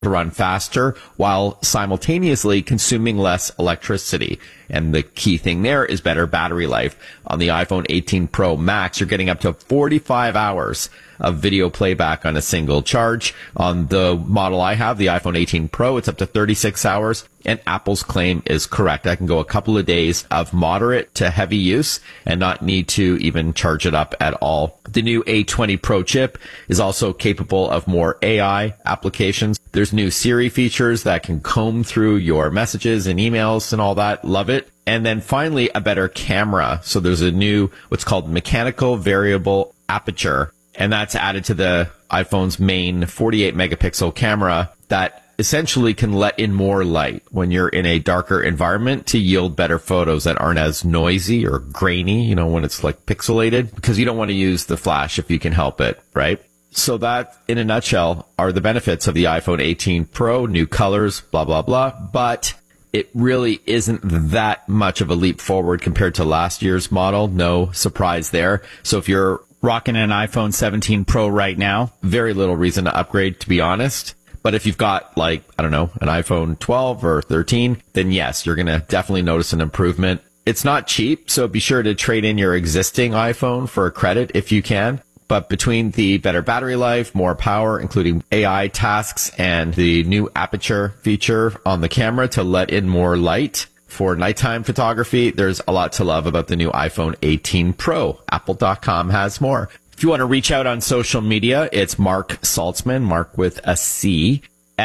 to run faster while simultaneously consuming less electricity. And the key thing there is better battery life. On the iPhone 18 Pro Max, you're getting up to 45 hours of video playback on a single charge. On the model I have, the iPhone 18 Pro, it's up to 36 hours. And Apple's claim is correct. I can go a couple of days of moderate to heavy use and not need to even charge it up at all. The new A20 Pro chip is also capable of more AI applications. There's new Siri features that can comb through your messages and emails and all that. Love it. And then finally, a better camera. So there's a new, what's called mechanical variable aperture. And that's added to the iPhone's main 48 megapixel camera that essentially can let in more light when you're in a darker environment to yield better photos that aren't as noisy or grainy, when it's like pixelated, because you don't want to use the flash if you can help it, right? So that, in a nutshell, are the benefits of the iPhone 18 Pro, new colors, blah, blah, blah. But it really isn't that much of a leap forward compared to last year's model. No surprise there. So if you're rocking an iPhone 17 Pro right now, very little reason to upgrade, to be honest. But if you've got, an iPhone 12 or 13, then yes, you're going to definitely notice an improvement. It's not cheap, so be sure to trade in your existing iPhone for a credit if you can. But between the better battery life, more power, including AI tasks, and the new aperture feature on the camera to let in more light for nighttime photography, there's a lot to love about the new iPhone 18 Pro. Apple.com has more. If you want to reach out on social media, it's Mark Saltzman, Mark with a C,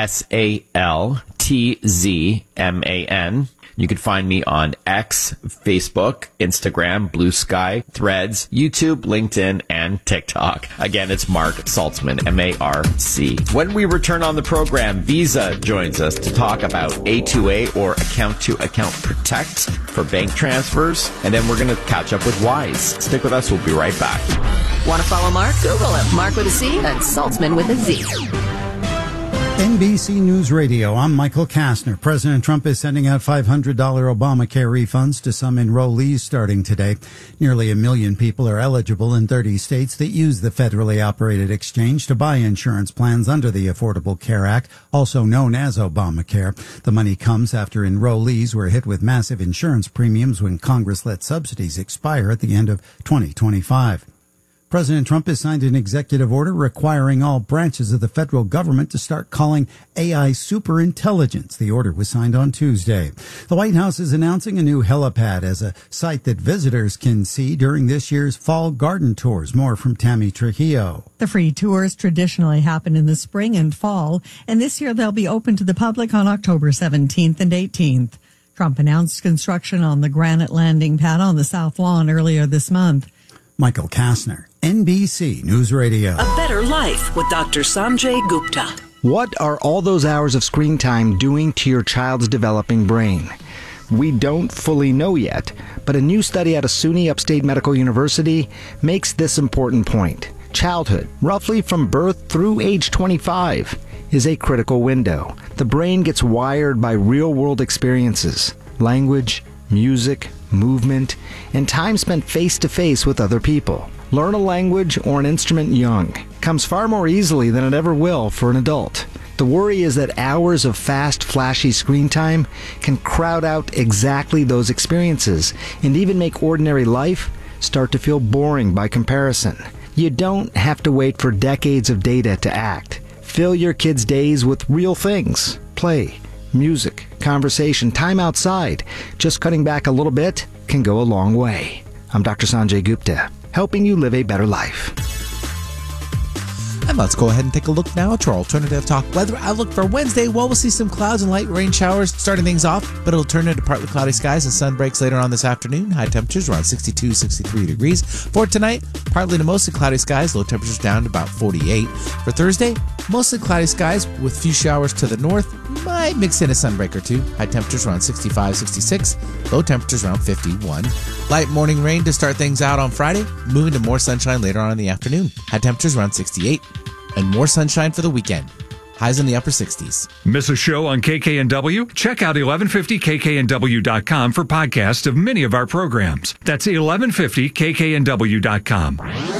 Saltzman. You can find me on X, Facebook, Instagram, Blue Sky, Threads, YouTube, LinkedIn, and TikTok. Again, it's Mark Saltzman, M-A-R-C. When we return on the program, Visa joins us to talk about A2A or account-to-account protect for bank transfers. And then we're going to catch up with Wise. Stick with us. We'll be right back. Want to follow Mark? Google him. Mark with a C and Saltzman with a Z. NBC News Radio, I'm Michael Kastner. President Trump is sending out $500 Obamacare refunds to some enrollees starting today. Nearly 1 million people are eligible in 30 states that use the federally operated exchange to buy insurance plans under the Affordable Care Act, also known as Obamacare. The money comes after enrollees were hit with massive insurance premiums when Congress let subsidies expire at the end of 2025. President Trump has signed an executive order requiring all branches of the federal government to start calling AI superintelligence. The order was signed on Tuesday. The White House is announcing a new helipad as a site that visitors can see during this year's fall garden tours. More from Tammy Trujillo. The free tours traditionally happen in the spring and fall, and this year they'll be open to the public on October 17th and 18th. Trump announced construction on the granite landing pad on the South Lawn earlier this month. Michael Kastner, NBC News Radio. A Better Life with Dr. Sanjay Gupta. What are all those hours of screen time doing to your child's developing brain? We don't fully know yet, but a new study out of SUNY Upstate Medical University makes this important point. Childhood, roughly from birth through age 25, is a critical window. The brain gets wired by real-world experiences, language, music, movement, and time spent face-to-face with other people. Learn a language or an instrument young comes far more easily than it ever will for an adult. The worry is that hours of fast, flashy screen time can crowd out exactly those experiences and even make ordinary life start to feel boring by comparison. You don't have to wait for decades of data to act. Fill your kids' days with real things. Play, music, conversation, time outside. Just cutting back a little bit can go a long way. I'm Dr. Sanjay Gupta, helping you live a better life. And let's go ahead and take a look now at your Alternative Talk weather outlook for Wednesday. Well, we'll see some clouds and light rain showers starting things off, but it'll turn into partly cloudy skies and sun breaks later on this afternoon. High temperatures around 62, 63 degrees. For tonight, partly to mostly cloudy skies, low temperatures down to about 48. For Thursday, mostly cloudy skies with few showers to the north. Might mix in a sunbreak or two. High temperatures around 65, 66. Low temperatures around 51. Light morning rain to start things out on Friday, moving to more sunshine later on in the afternoon. High temperatures around 68. And more sunshine for the weekend. Highs in the upper 60s. Miss a show on KKNW? Check out 1150kknw.com for podcasts of many of our programs. That's 1150kknw.com.